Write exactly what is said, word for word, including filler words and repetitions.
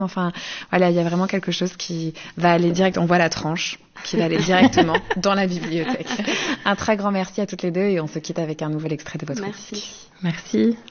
Enfin, voilà, il y a vraiment quelque chose qui va aller direct. On voit la tranche qui va aller directement dans la bibliothèque. Un très grand merci à toutes les deux et on se quitte avec un nouvel extrait de votre Merci. disque. Merci.